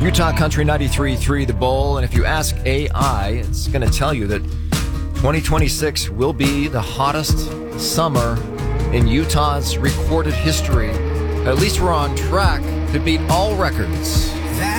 Utah Country 93.3 The Bowl. And if you ask AI, it's going to tell you that 2026 will be the hottest summer in Utah's recorded history. At least we're on track to beat all records.